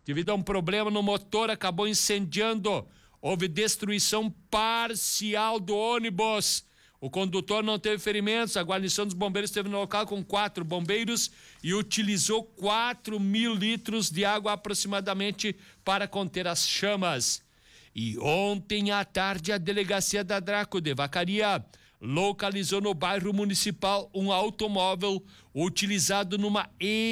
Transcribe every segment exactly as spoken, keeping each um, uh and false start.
devido a um problema no motor, acabou incendiando. Houve destruição parcial do ônibus. O condutor não teve ferimentos. A guarnição dos bombeiros esteve no local com quatro bombeiros e utilizou quatro mil litros de água aproximadamente para conter as chamas. E ontem à tarde, a delegacia da Draco de Vacaria localizou no bairro municipal um automóvel utilizado numa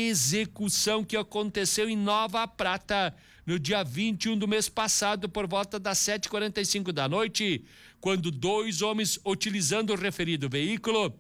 execução que aconteceu em Nova Prata no dia vinte e um do mês passado, por volta das sete e quarenta e cinco da noite, quando dois homens utilizando o referido veículo,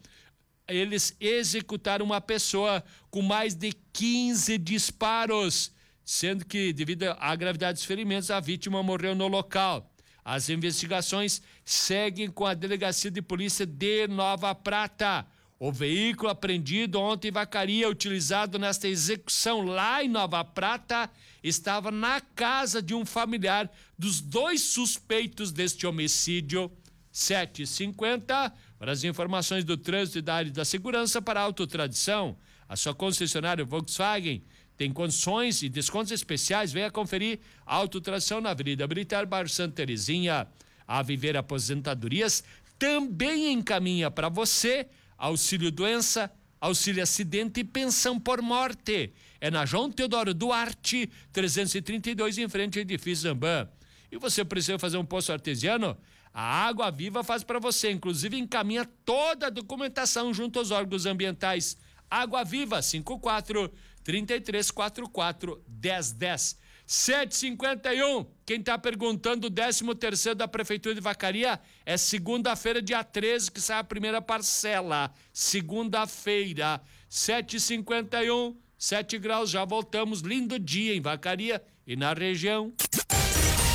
eles executaram uma pessoa com mais de quinze disparos, sendo que, devido à gravidade dos ferimentos, a vítima morreu no local. As investigações seguem com a Delegacia de Polícia de Nova Prata. O veículo apreendido ontem em Vacaria, utilizado nesta execução lá em Nova Prata, estava na casa de um familiar dos dois suspeitos deste homicídio. sete e cinquenta, para as informações do trânsito e da área da segurança para a Autotradição. A sua concessionária Volkswagen tem condições e descontos especiais. Venha conferir a Autotração na Avenida Militar, bairro Santa Terezinha. A Viver Aposentadorias também encaminha para você auxílio doença, auxílio acidente e pensão por morte. É na João Teodoro Duarte, trezentos e trinta e dois, em frente ao edifício Zambam. E você precisa fazer um poço artesiano? A Água Viva faz para você, inclusive encaminha toda a documentação junto aos órgãos ambientais. Água Viva, cinco quatro, trinta e três, quarenta e quatro, dez dez. sete e cinquenta e um, quem está perguntando, o décimo terceiro da Prefeitura de Vacaria, é segunda-feira, dia treze, que sai a primeira parcela. Segunda-feira, sete e cinquenta e um, sete graus, já voltamos. Lindo dia em Vacaria e na região.